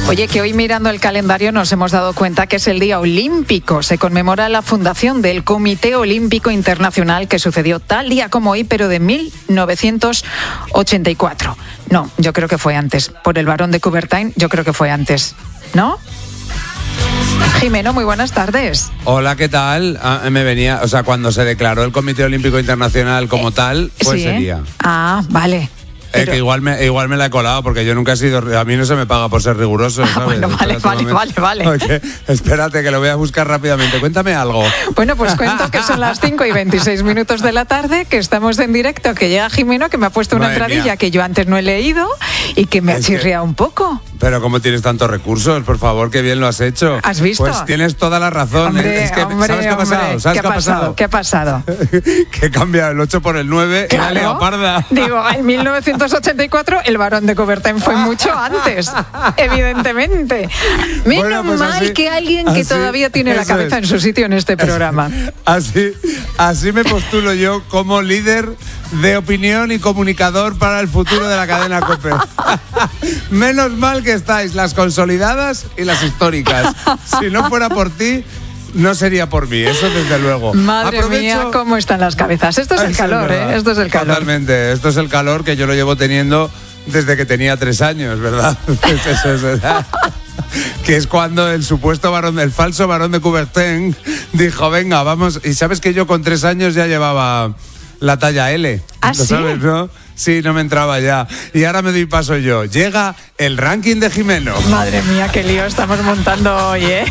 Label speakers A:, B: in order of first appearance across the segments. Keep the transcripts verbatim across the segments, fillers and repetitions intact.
A: Oye, que hoy mirando el calendario nos hemos dado cuenta que es el Día Olímpico. Se conmemora la fundación del Comité Olímpico Internacional, que sucedió tal día como hoy, pero de mil novecientos ochenta y cuatro. No, yo creo que fue antes. Por el Barón de Coubertin, yo creo que fue antes. ¿No? Jimeno, muy buenas tardes.
B: Hola, ¿qué tal? Ah, me venía, o sea, cuando se declaró el Comité Olímpico Internacional como eh, tal, fue
A: sí,
B: ese
A: ¿eh?
B: día.
A: Ah, vale.
B: Pero... Eh, que igual me, igual me la he colado, porque yo nunca he sido... A mí no se me paga por ser riguroso, ¿sabes?
A: Ah, bueno, vale, vale, vale, vale.
B: Okay, espérate, que lo voy a buscar rápidamente. Cuéntame algo.
A: Bueno, pues cuento que son las cinco y veintiséis minutos de la tarde, que estamos en directo, que llega Jimeno, que me ha puesto una
B: Madre
A: entradilla
B: mía.
A: que yo antes no he leído y que me ha
B: Es
A: chirriado
B: que...
A: un poco.
B: Pero ¿cómo tienes tantos recursos? Por favor, qué bien lo has hecho.
A: ¿Has visto?
B: Pues tienes toda la razón.
A: Hombre,
B: es que,
A: hombre,
B: ¿sabes qué ha pasado?
A: hombre,
B: ¿Sabes
A: ¿qué ha pasado? ¿Qué ha pasado?
B: Que cambia el ocho por el nueve y la lea parda.
A: Digo, en mil novecientos ochenta y cuatro el Barón de Coubertin fue mucho antes, evidentemente. Menos
B: Bueno, pues
A: mal
B: así,
A: que alguien que
B: así,
A: todavía tiene la cabeza
B: es.
A: en su sitio en este programa.
B: Así, así me postulo yo como líder de opinión y comunicador para el futuro de la cadena COPE. Menos mal que estáis las consolidadas y las históricas. Si no fuera por ti, no sería por mí, eso desde luego.
A: Madre
B: Aprovecho...
A: mía, cómo están las cabezas. Esto es el
B: Eso
A: calor,
B: es
A: ¿eh? Esto es el calor.
B: Totalmente, esto es el calor que yo lo llevo teniendo desde que tenía tres años, ¿verdad? Eso es verdad. Que es cuando el supuesto varón, el falso Barón de Coubertin dijo, venga, vamos. Y sabes que yo con tres años ya llevaba la talla L.
A: ¿Ah,
B: ¿Lo
A: sí?
B: sabes, no? Sí, no me entraba ya. Y ahora me doy paso yo. Llega el ranking de Jimeno.
A: Madre mía, qué lío estamos montando hoy, ¿eh?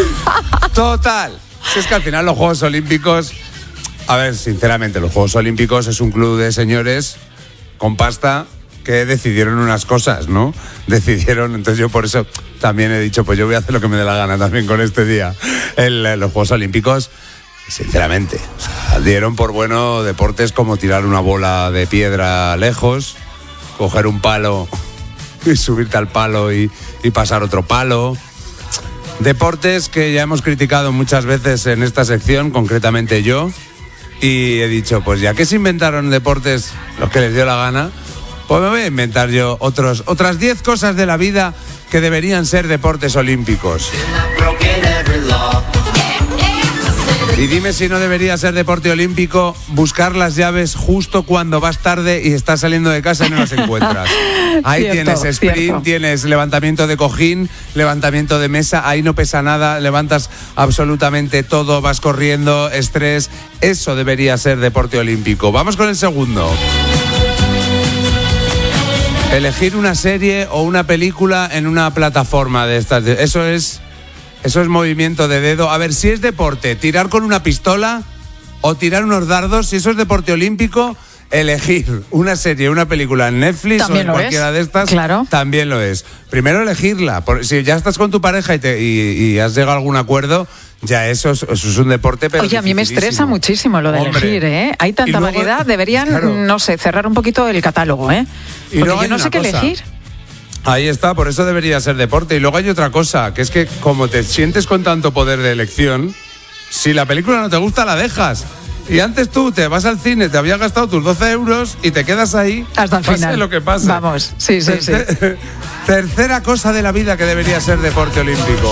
B: Total. Si es que al final los Juegos Olímpicos... A ver, sinceramente, los Juegos Olímpicos es un club de señores con pasta que decidieron unas cosas, ¿no? Decidieron, entonces yo por eso también he dicho, pues yo voy a hacer lo que me dé la gana también con este día. El, los Juegos Olímpicos, sinceramente, o sea, dieron por bueno deportes como tirar una bola de piedra lejos, coger un palo y subirte al palo y, y pasar otro palo. Deportes que ya hemos criticado muchas veces en esta sección, concretamente yo, y he dicho, pues ya que se inventaron deportes los que les dio la gana, pues me voy a inventar yo otros, otras diez cosas de la vida que deberían ser deportes olímpicos. Y dime si no debería ser deporte olímpico buscar las llaves justo cuando vas tarde y estás saliendo de casa y no las encuentras. Ahí
A: Cierto,
B: tienes sprint,
A: cierto.
B: tienes levantamiento de cojín, levantamiento de mesa, ahí no pesa nada, levantas absolutamente todo, vas corriendo, estrés. Eso debería ser deporte olímpico. Vamos con el segundo. Elegir una serie o una película en una plataforma de estas. Eso es... Eso es movimiento de dedo. A ver, si es deporte, tirar con una pistola o tirar unos dardos, si eso es deporte olímpico, elegir una serie, una película en Netflix
A: También
B: o en
A: lo
B: cualquiera
A: es.
B: de estas,
A: Claro.
B: también lo es. Primero elegirla. Por, si ya estás con tu pareja y, te, y, y has llegado a algún acuerdo, ya eso es, eso es un deporte, pero
A: Oye, a mí me estresa muchísimo lo de
B: Hombre.
A: elegir, ¿eh? Hay tanta
B: Y luego-
A: variedad, deberían,
B: claro.
A: no sé, cerrar un poquito el catálogo, ¿eh?
B: Y
A: Porque
B: luego
A: yo
B: hay
A: no
B: una
A: sé qué
B: cosa.
A: elegir.
B: Ahí está, por eso debería ser deporte. Y luego hay otra cosa, que es que como te sientes con tanto poder de elección, si la película no te gusta, la dejas. Y antes tú te vas al cine, te habías gastado tus doce euros y te quedas ahí
A: Hasta el
B: pase
A: final.
B: lo que pase.
A: Vamos, sí, sí, sí.
B: Tercer- Tercera cosa de la vida que debería ser deporte olímpico.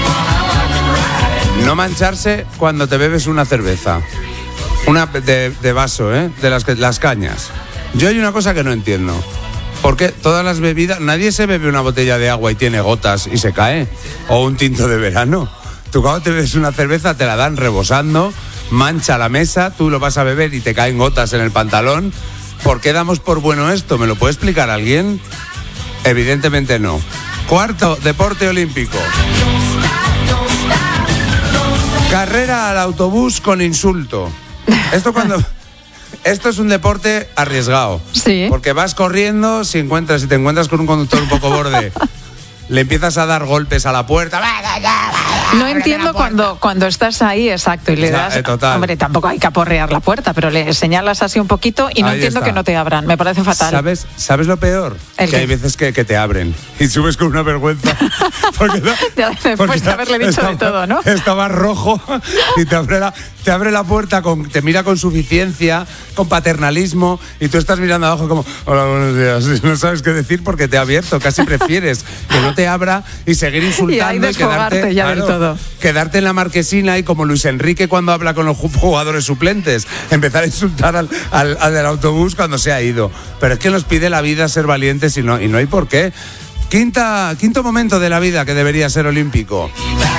B: No mancharse cuando te bebes una cerveza. Una de, de vaso, ¿eh? De las, que- las cañas. Yo hay una cosa que no entiendo. Porque todas las bebidas, nadie se bebe una botella de agua y tiene gotas y se cae. O un tinto de verano. Tú cuando te bebes una cerveza te la dan rebosando, mancha la mesa, tú lo vas a beber y te caen gotas en el pantalón. ¿Por qué damos por bueno esto? ¿Me lo puede explicar alguien? Evidentemente no. Cuarto, deporte olímpico. Carrera al autobús con insulto. Esto cuando... Esto es un deporte arriesgado.
A: Sí.
B: Porque vas corriendo, si encuentras, si te encuentras con un conductor un poco borde, le empiezas a dar golpes a la puerta.
A: No entiendo cuando, cuando estás ahí, exacto, y le
B: O sea,
A: das...
B: eh, total.
A: Hombre, tampoco hay que aporrear la puerta, pero le señalas así un poquito y no
B: Ahí
A: entiendo
B: está.
A: que no te abran. Me parece fatal.
B: ¿Sabes, ¿Sabes lo peor?
A: ¿El
B: Que
A: qué?
B: hay veces que, que te abren y subes con una vergüenza. Porque no-
A: Después
B: porque
A: de haberle dicho de todo, ¿no?
B: Estaba rojo y te abre la... te abre la puerta, con, te mira con suficiencia, con paternalismo, y tú estás mirando abajo como, hola, buenos días, no sabes qué decir porque te ha abierto, casi prefieres que no te abra y seguir insultando y, y quedarte,
A: ya
B: claro,
A: del todo.
B: quedarte en la marquesina y como Luis Enrique cuando habla con los jugadores suplentes, empezar a insultar al, al, al del autobús cuando se ha ido. Pero es que nos pide la vida ser valientes y no, y no hay por qué. Quinta, quinto momento de la vida que debería ser olímpico.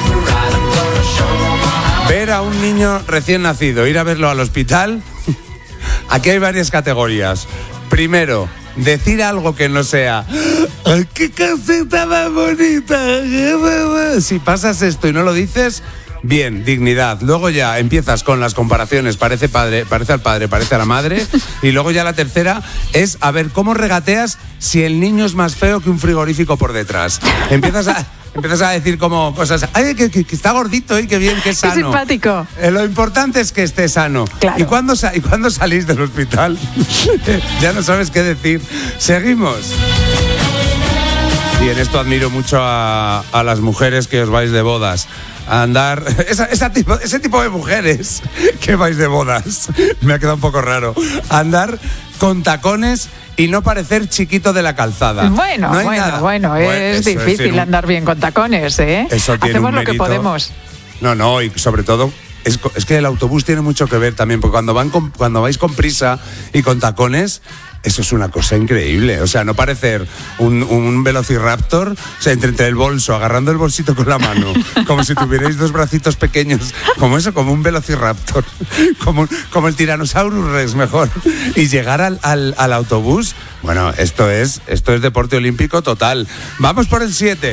B: Ver a un niño recién nacido, ir a verlo al hospital. Aquí hay varias categorías. Primero, decir algo que no sea ¡ay, qué caseta más bonita! Si pasas esto y no lo dices, bien, dignidad. Luego ya empiezas con las comparaciones, parece padre, parece al padre, parece a la madre. Y luego ya la tercera es a ver cómo regateas si el niño es más feo que un frigorífico por detrás. Empiezas a... Empiezas a decir como cosas, ay, que, que, que está gordito y que bien, que sano.
A: Qué simpático.
B: Eh, lo importante es que esté sano.
A: Claro.
B: ¿Y cuándo, sa- ¿Y cuándo salís del hospital? Ya no sabes qué decir. Seguimos. Y en esto admiro mucho a, a las mujeres que os vais de bodas. A andar, esa, esa tipo, ese tipo de mujeres que vais de bodas, me ha quedado un poco raro, a andar con tacones y no parecer chiquito de la calzada.
A: Bueno,
B: no
A: bueno,
B: nada.
A: bueno,
B: bueno,
A: es
B: eso
A: difícil
B: es un...
A: andar bien con tacones, ¿eh?
B: Eso tiene
A: Hacemos
B: un
A: lo que
B: mérito.
A: podemos.
B: No, no, y sobre todo... Es, es que el autobús tiene mucho que ver también, porque cuando, van con, cuando vais con prisa y con tacones, eso es una cosa increíble. O sea, no parecer un, un velociraptor, o sea, entre, entre el bolso, agarrando el bolsito con la mano, como si tuvierais dos bracitos pequeños, como eso, como un velociraptor, como, como el Tyrannosaurus Rex, mejor. Y llegar al, al, al autobús, bueno, esto es, esto es deporte olímpico total. Vamos por el siete.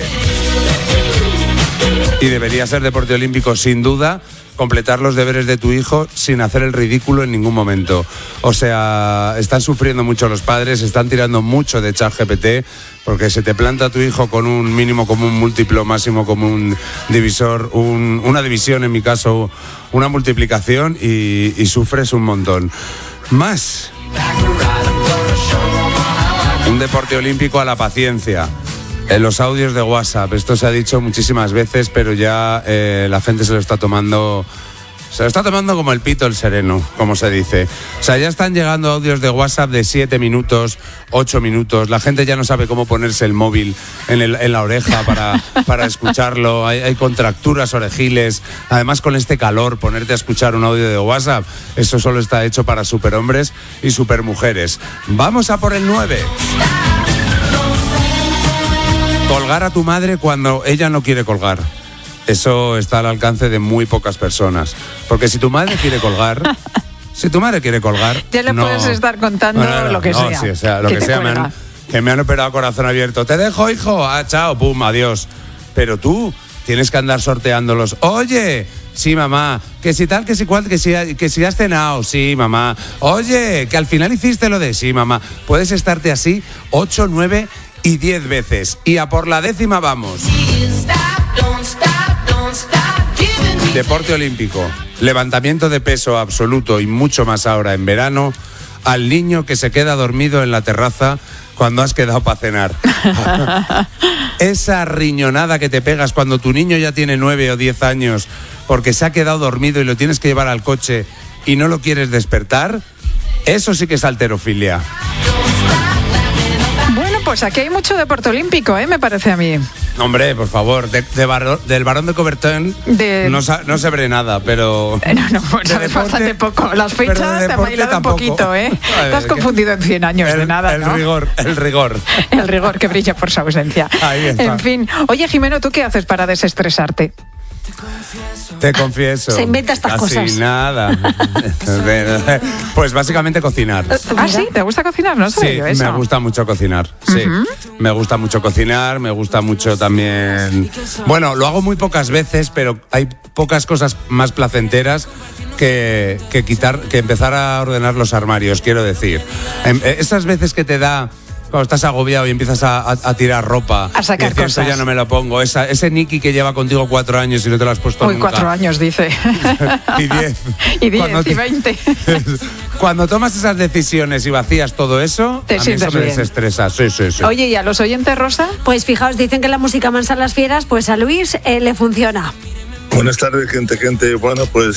B: Y debería ser deporte olímpico, sin duda, completar los deberes de tu hijo sin hacer el ridículo en ningún momento. O sea, están sufriendo mucho los padres, están tirando mucho de ChatGPT, porque se te planta tu hijo con un mínimo común múltiplo, máximo común divisor, un, una división en mi caso, una multiplicación y, y sufres un montón. Más. Un deporte olímpico a la paciencia. En los audios de WhatsApp, esto se ha dicho muchísimas veces, pero ya eh, la gente se lo está tomando, se lo está tomando como el pito el sereno, como se dice. O sea, ya están llegando audios de WhatsApp de siete minutos, ocho minutos. La gente ya no sabe cómo ponerse el móvil en, el, en la oreja para, para escucharlo. Hay, hay contracturas orejiles. Además, con este calor, ponerte a escuchar un audio de WhatsApp, eso solo está hecho para superhombres y supermujeres. Vamos a por el nueve. Colgar a tu madre cuando ella no quiere colgar. Eso está al alcance de muy pocas personas. Porque si tu madre quiere colgar, si tu madre quiere colgar...
A: Ya le
B: no,
A: puedes estar contando
B: no, no, no,
A: lo que
B: no,
A: sea.
B: Sí, o sea, lo
A: que
B: que
A: te
B: sea, me han, que me han operado corazón abierto. Te dejo, hijo. Ah, chao, pum, adiós. Pero tú tienes que andar sorteándolos. Oye, sí, mamá, que si tal, que si cual, que si, que si has cenado, sí, mamá. Oye, que al final hiciste lo de sí, mamá. Puedes estarte así ocho, nueve y diez veces. Y a por la décima vamos. Deporte olímpico. Levantamiento de peso absoluto y mucho más ahora en verano. Al niño que se queda dormido en la terraza cuando has quedado para cenar. Esa riñonada que te pegas cuando tu niño ya tiene nueve o diez años porque se ha quedado dormido y lo tienes que llevar al coche y no lo quieres despertar, eso sí que es halterofilia.
A: Bueno, pues aquí hay mucho deporte olímpico, ¿eh? Me parece a mí.
B: Hombre, por favor, de, de bar, del Barón de Coubertin de... no, no se ve nada, pero...
A: No, no, pues sabes bastante poco. Las fechas te han bailado tampoco. Un poquito, ¿eh? Te has confundido en cien años
B: el,
A: de nada,
B: el
A: ¿no?
B: El rigor, el rigor.
A: El rigor que brilla por su ausencia.
B: Ahí está.
A: En fin. Oye, Jimeno, ¿tú qué haces para desestresarte?
B: Te confieso.
C: Se inventa estas
B: casi
C: cosas.
B: Nada. Pues básicamente cocinar.
A: ¿Ah, sí? ¿Te gusta cocinar? No sé
B: sí,
A: yo eso.
B: me gusta mucho cocinar. Sí, uh-huh. Me gusta mucho cocinar, me gusta mucho también... Bueno, lo hago muy pocas veces, pero hay pocas cosas más placenteras que, que quitar, que empezar a ordenar los armarios, quiero decir. Esas veces que te da... Cuando estás agobiado y empiezas a, a, a tirar ropa,
A: a sacar
B: decir,
A: cosas.
B: Eso ya no me lo pongo. Esa, ese Nicky que lleva contigo cuatro años y no te lo has puesto
A: Uy,
B: nunca.
A: cuatro años, dice.
B: y diez.
A: y diez, cuando y veinte.
B: Cuando tomas esas decisiones y vacías todo eso,
A: te
B: a mí eso me
A: bien.
B: desestresa. Sí, sí, sí.
A: Oye, ¿y a los oyentes, Rosa?
C: Pues fijaos, dicen que la música mansa a las fieras, pues a Luis eh, le funciona.
D: Buenas tardes, gente, gente. Bueno, pues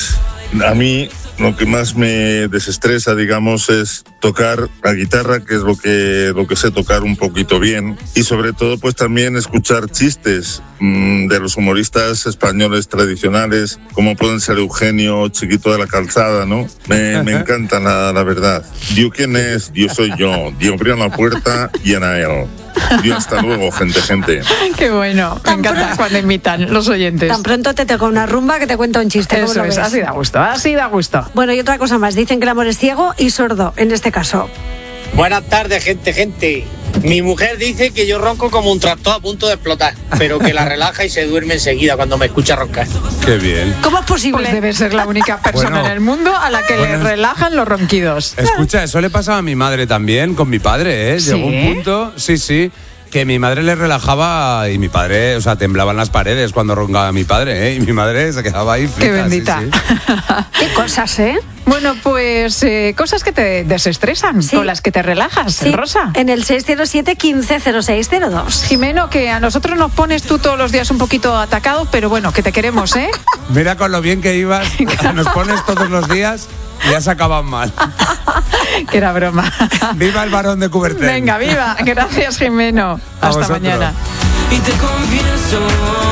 C: A mí lo que más me desestresa, digamos, es tocar la guitarra, que es lo que, lo que sé tocar un poquito bien, y sobre todo pues también escuchar chistes mmm, de los humoristas españoles tradicionales, como pueden ser Eugenio, Chiquito de la Calzada, ¿no? Me, me encantan, la, la verdad. Dios, ¿quién es? Dios soy yo. Dios abrió la puerta y en él. Dios, hasta luego, gente, gente.
A: Qué bueno. Me encanta pronto, cuando imitan los oyentes.
D: Tan pronto te toca una rumba que te cuenta un chiste.
A: Eso es, así da gusto, así da gusto.
D: Bueno, y otra cosa más. Dicen que el amor es ciego y sordo, en este caso.
E: Buenas tardes, gente, gente. Mi mujer dice que yo ronco como un tractor a punto de explotar, pero que la relaja y se duerme enseguida cuando me escucha roncar.
B: Qué bien.
D: ¿Cómo es posible?
A: Pues debe ser la única persona bueno, en el mundo a la que bueno, le relajan los ronquidos.
B: Escucha, eso le pasaba a mi madre también, con mi padre, ¿eh?
A: ¿Sí?
B: Llegó un punto, sí, sí, que mi madre le relajaba y mi padre, o sea, temblaban las paredes cuando roncaba mi padre, ¿eh? Y mi madre se quedaba ahí frita.
A: Qué bendita.
B: Sí, sí.
D: Qué cosas, ¿eh?
A: Bueno, pues eh, cosas que te desestresan, sí. Con las que te relajas, sí. Rosa.
D: En el seis cero siete, quince cero seis cero dos.
A: Jimeno, que a nosotros nos pones tú todos los días un poquito atacados, pero bueno, que te queremos, ¿eh?
B: Mira con lo bien que ibas, nos pones todos los días y ya se acaban mal.
A: Que era broma.
B: Viva el varón de Coubertin.
A: Venga, viva. Gracias, Jimeno.
B: A
A: Hasta
B: vosotros.
A: Mañana.
F: Y te confieso.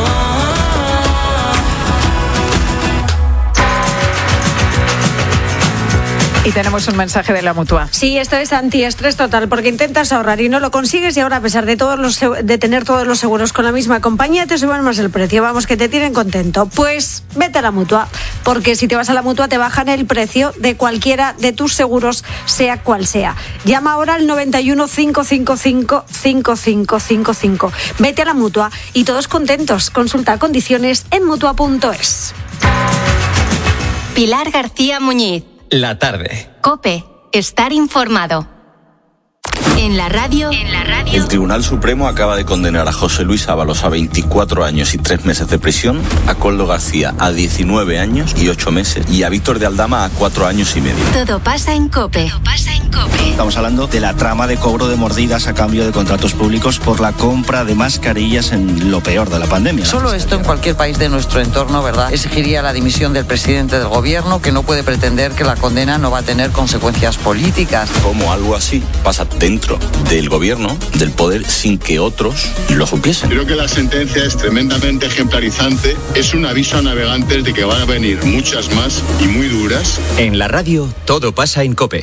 A: Y tenemos un mensaje de la Mutua.
D: Sí, esto es antiestrés total, porque intentas ahorrar y no lo consigues y ahora, a pesar de todos los de tener todos los seguros con la misma compañía, te suben más el precio. Vamos, que te tienen contento. Pues vete a la Mutua, porque si te vas a la Mutua te bajan el precio de cualquiera de tus seguros, sea cual sea. Llama ahora al noventa y uno, cinco cinco cinco, cinco cinco cinco cinco. Vete a la Mutua y todos contentos. Consulta condiciones en mutua punto es.
G: Pilar García Muñiz.
H: La tarde.
G: COPE. Estar informado. En la radio. En la radio.
I: El Tribunal Supremo acaba de condenar a José Luis Ábalos a veinticuatro años y tres meses de prisión, a Koldo García a diecinueve años y ocho meses y a Víctor de Aldama a cuatro años y medio.
G: Todo pasa en COPE. Todo pasa en COPE.
J: Estamos hablando de la trama de cobro de mordidas a cambio de contratos públicos por la compra de mascarillas en lo peor de la pandemia.
K: Solo esto en cualquier país de nuestro entorno, ¿verdad?, exigiría la dimisión del presidente del gobierno, que no puede pretender que la condena no va a tener consecuencias políticas.
I: ¿Cómo algo así pasa dentro del gobierno, del poder, sin que otros lo supiesen?
L: Creo que la sentencia es tremendamente ejemplarizante. Es un aviso a navegantes de que van a venir muchas más y muy duras.
H: En la radio, todo pasa en COPE.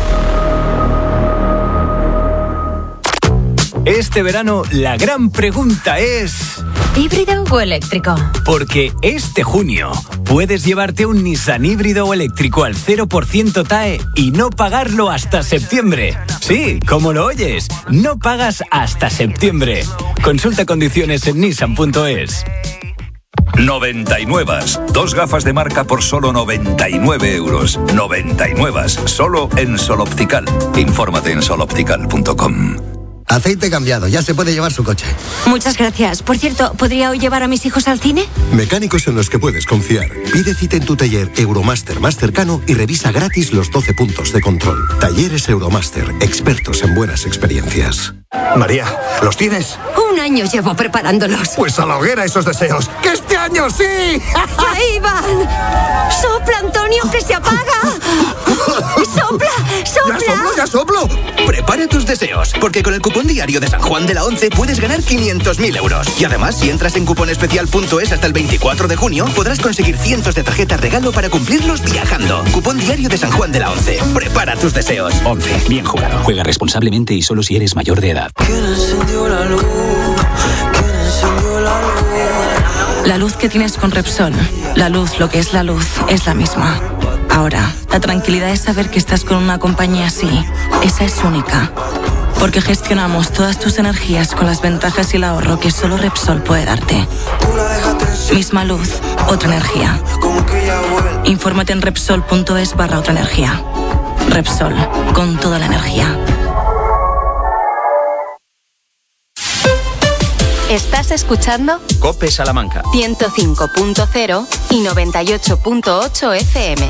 H: Este verano, la gran pregunta es...
G: ¿híbrido o eléctrico?
H: Porque este junio puedes llevarte un Nissan híbrido o eléctrico al cero por ciento T A E y no pagarlo hasta septiembre. Sí, como lo oyes, no pagas hasta septiembre. Consulta condiciones en nissan punto es.
M: noventa y nueve. Dos gafas de marca por solo noventa y nueve euros. noventa y nueve. Solo en Sol Optical. Infórmate en sol optical punto com.
N: Aceite cambiado, ya se puede llevar su coche.
D: Muchas gracias. Por cierto, ¿podría hoy llevar a mis hijos al cine?
O: Mecánicos en los que puedes confiar. Pide cita en tu taller Euromaster más cercano y revisa gratis los doce puntos de control. Talleres Euromaster, expertos en buenas experiencias.
P: María, ¿los tienes?
Q: Un año llevo preparándolos.
P: Pues a la hoguera esos deseos. ¡Que este año sí!
Q: ¡Ahí van! ¡Sopla, Antonio, que se apaga! ¡Sopla, sopla!
P: ¡Ya soplo, ya soplo!
R: Prepara tus deseos, porque con el cupón diario de San Juan de la Once puedes ganar quinientos mil euros. Y además, si entras en cuponespecial punto es hasta el veinticuatro de junio, podrás conseguir cientos de tarjetas regalo para cumplirlos viajando. Cupón diario de San Juan de la Once. Prepara tus deseos.
S: Once. Bien jugado. Juega responsablemente y solo si eres mayor de edad.
F: ¿Quién encendió la luz? ¿Quién encendió la luz?
T: La luz que tienes con Repsol, la luz, lo que es la luz, es la misma. Ahora, la tranquilidad es saber que estás con una compañía así. Esa es única. Porque gestionamos todas tus energías con las ventajas y el ahorro que solo Repsol puede darte. Misma luz, otra energía. Infórmate en Repsol punto es barra otra energía. Repsol, con toda la energía.
G: ¿Estás escuchando?
H: COPE Salamanca.
G: ciento cinco punto cero y noventa y ocho punto ocho F M.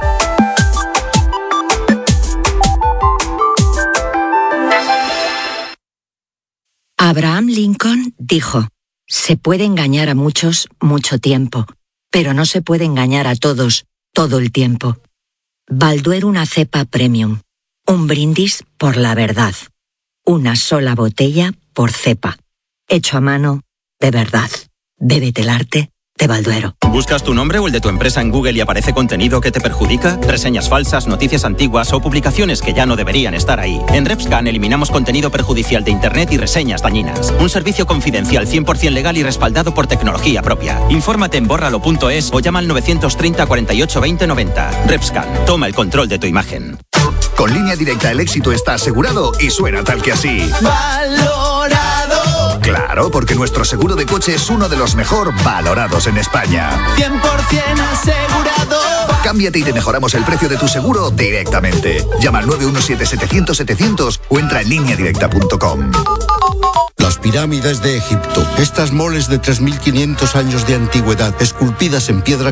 U: Abraham Lincoln dijo: se puede engañar a muchos mucho tiempo, pero no se puede engañar a todos todo el tiempo. Balduero, una cepa premium. Un brindis por la verdad. Una sola botella por cepa. Hecho a mano, de verdad. Bébete el arte de Balduero.
C: ¿Buscas tu nombre o el de tu empresa en Google y aparece contenido que te perjudica? Reseñas falsas, noticias antiguas o publicaciones que ya no deberían estar ahí. En RepScan eliminamos contenido perjudicial de Internet y reseñas dañinas. Un servicio confidencial cien por ciento legal y respaldado por tecnología propia. Infórmate en bórralo punto es o llama al novecientos treinta, cuarenta y ocho, veinte, noventa. RepScan, toma el control de tu imagen.
P: Con Línea Directa el éxito está asegurado y suena tal que así.
F: Valorado.
P: Claro, porque nuestro seguro de coche es uno de los mejor valorados en España.
F: cien por ciento asegurado.
P: Cámbiate y te mejoramos el precio de tu seguro directamente. Llama al nueve uno siete, setecientos, setecientos o entra en línea directa punto com.
V: Las pirámides de Egipto. Estas moles de tres mil quinientos años de antigüedad, esculpidas en piedra